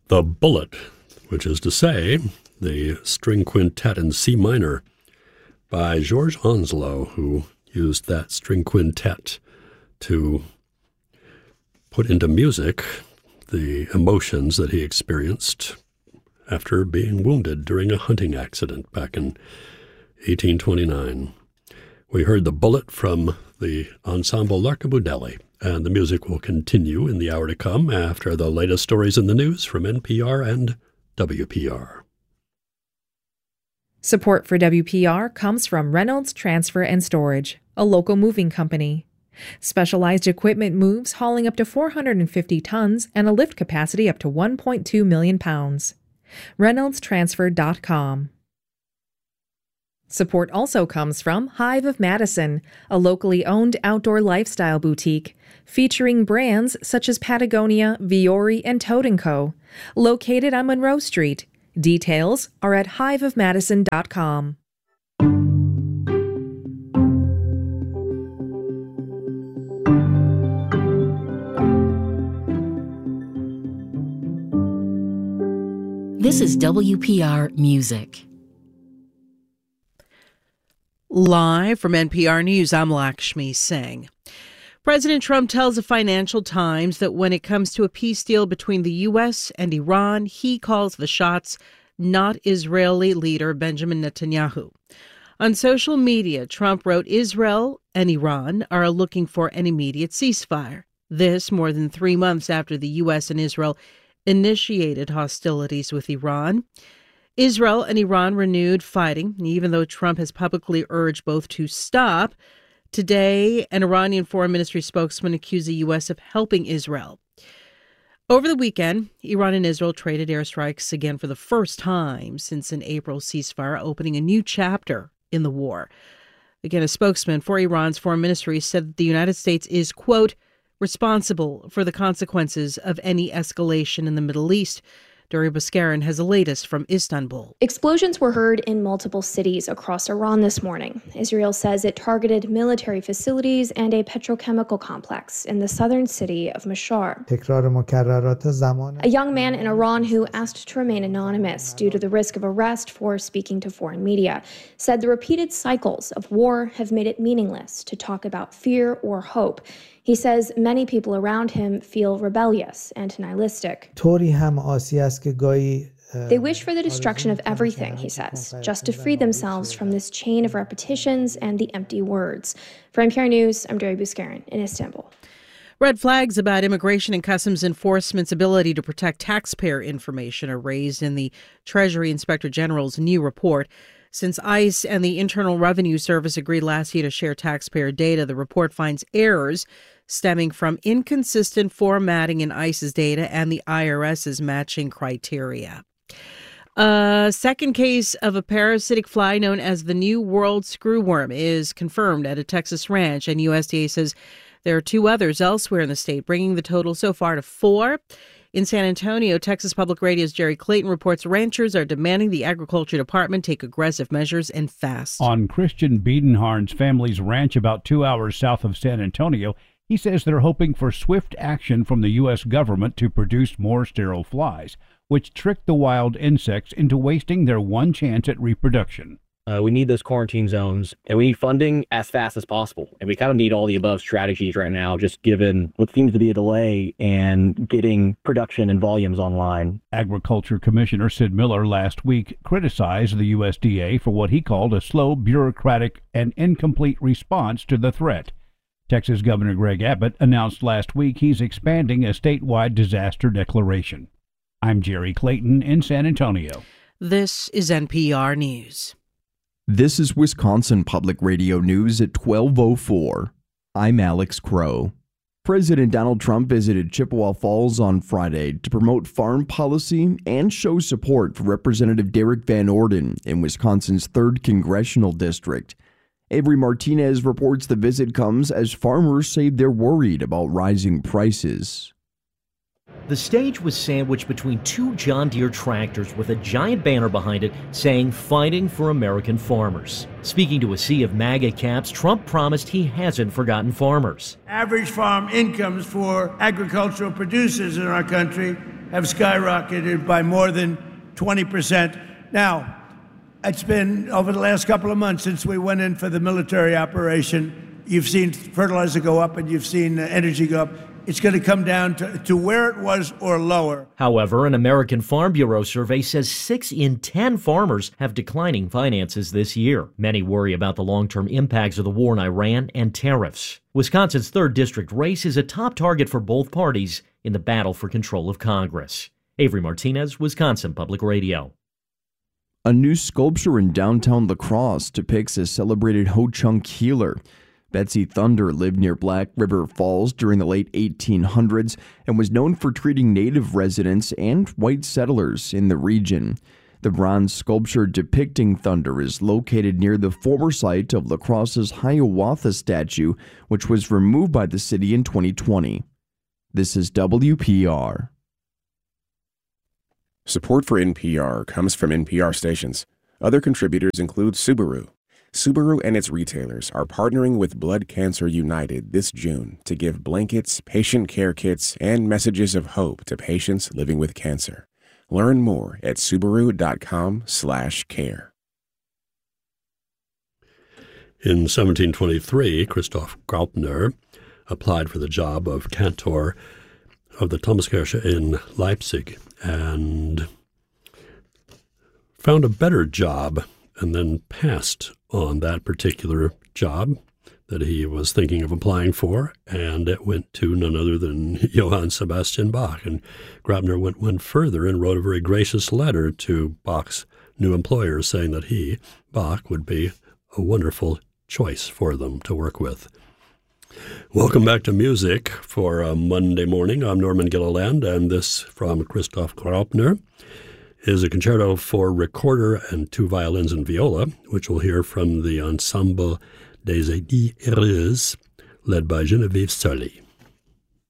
The Bullet, which is to say, the string quintet in C minor by Georges Onslow, who used that string quintet to put into music the emotions that he experienced after being wounded during a hunting accident back in 1829. We heard The Bullet from the ensemble L'Archibudelli, and the music will continue in the hour to come after the latest stories in the news from NPR and WPR. Support for WPR comes from Reynolds Transfer and Storage, a local moving company. Specialized equipment moves hauling up to 450 tons and a lift capacity up to 1.2 million pounds. ReynoldsTransfer.com. Support also comes from Hive of Madison, a locally owned outdoor lifestyle boutique featuring brands such as Patagonia, Viore, and Toad & Co., located on Monroe Street. Details are at hiveofmadison.com. This is WPR Music. Live from NPR News, I'm Lakshmi Singh. President Trump tells the Financial Times that when it comes to a peace deal between the U.S. and Iran, he calls the shots, not Israeli leader Benjamin Netanyahu. On social media, Trump wrote, Israel and Iran are looking for an immediate ceasefire. This more than 3 months after the U.S. and Israel initiated hostilities with Iran. Israel and Iran renewed fighting, even though Trump has publicly urged both to stop. Today, an Iranian foreign ministry spokesman accused the U.S. of helping Israel. Over the weekend, Iran and Israel traded airstrikes again for the first time since an April ceasefire, opening a new chapter in the war. Again, a spokesman for Iran's foreign ministry said that the United States is, quote, responsible for the consequences of any escalation in the Middle East. Dori Bouskarin has the latest from Istanbul. Explosions were heard in multiple cities across Iran this morning. Israel says it targeted military facilities and a petrochemical complex in the southern city of Mashhad. A young man in Iran who asked to remain anonymous due to the risk of arrest for speaking to foreign media said the repeated cycles of war have made it meaningless to talk about fear or hope. He says many people around him feel rebellious and nihilistic. They wish for the destruction of everything, he says, just to free themselves from this chain of repetitions and the empty words. For NPR News, I'm Dori Bouskarin in Istanbul. Red flags about immigration and customs enforcement's ability to protect taxpayer information are raised in the Treasury Inspector General's new report. Since ICE and the Internal Revenue Service agreed last year to share taxpayer data, the report finds errors stemming from inconsistent formatting in ICE's data and the IRS's matching criteria. A second case of a parasitic fly known as the New World screwworm is confirmed at a Texas ranch, and USDA says there are 2 others elsewhere in the state, bringing the total so far to 4. In San Antonio, Texas Public Radio's Jerry Clayton reports ranchers are demanding the Agriculture Department take aggressive measures and fast. On Christian Biedenharn's family's ranch about 2 hours south of San Antonio, he says they're hoping for swift action from the U.S. government to produce more sterile flies, which trick the wild insects into wasting their one chance at reproduction. We need those quarantine zones, and we need funding as fast as possible. And we kind of need all the above strategies right now, just given what seems to be a delay and getting production and volumes online. Agriculture Commissioner Sid Miller last week criticized the USDA for what he called a slow, bureaucratic, and incomplete response to the threat. Texas Governor Greg Abbott announced last week he's expanding a statewide disaster declaration. I'm Jerry Clayton in San Antonio. This is NPR News. This is Wisconsin Public Radio News at 12:04. I'm Alex Crow. President Donald Trump visited Chippewa Falls on Friday to promote farm policy and show support for Representative Derek Van Orden in Wisconsin's 3rd Congressional District. Avery Martinez reports the visit comes as farmers say they're worried about rising prices. The stage was sandwiched between 2 John Deere tractors with a giant banner behind it saying, "Fighting for American Farmers." Speaking to a sea of MAGA caps, Trump promised he hasn't forgotten farmers. Average farm incomes for agricultural producers in our country have skyrocketed by more than 20%. Now, it's been over the last couple of months since we went in for the military operation. You've seen fertilizer go up and you've seen energy go up. It's going to come down to where it was or lower. However, an American Farm Bureau survey says 6 in 10 farmers have declining finances this year. Many worry about the long-term impacts of the war in Iran and tariffs. Wisconsin's 3rd District race is a top target for both parties in the battle for control of Congress. Avery Martinez, Wisconsin Public Radio. A new sculpture in downtown La Crosse depicts a celebrated Ho-Chunk healer. Betsy Thunder lived near Black River Falls during the late 1800s and was known for treating native residents and white settlers in the region. The bronze sculpture depicting Thunder is located near the former site of La Crosse's Hiawatha statue, which was removed by the city in 2020. This is WPR. Support for NPR comes from NPR stations. Other contributors include Subaru. Subaru and its retailers are partnering with Blood Cancer United this June to give blankets, patient care kits, and messages of hope to patients living with cancer. Learn more at Subaru.com/care. In 1723, Christoph Graupner applied for the job of cantor of the Thomaskirche in Leipzig and found a better job and then passed on that particular job that he was thinking of applying for, and it went to none other than Johann Sebastian Bach. And Graupner went further and wrote a very gracious letter to Bach's new employer saying that he, Bach, would be a wonderful choice for them to work with. Welcome back to Music for a Monday morning. I'm Norman Gilliland, and this from Christoph Graupner is a concerto for recorder and 2 violins and viola, which we'll hear from the Ensemble des Idées Heureuses, led by Geneviève Sully.